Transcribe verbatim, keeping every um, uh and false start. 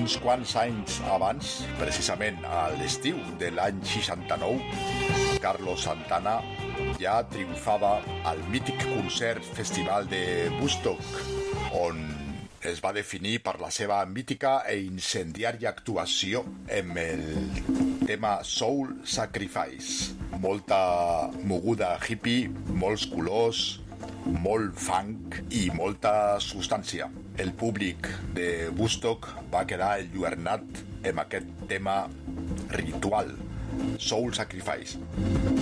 Uns quants anys abans, precisament a l'estiu de l'any seixanta-nou, Carlos Santana ja triomfava al mític concert festival de Woodstock, on es va definir per la seva mítica e incendiària actuació amb el tema Soul Sacrifice. Molta moguda hippie, molts colors, molt funk i molta substància. El públic de Woodstock va quedar enlluernat amb aquest tema ritual, Soul Sacrifice.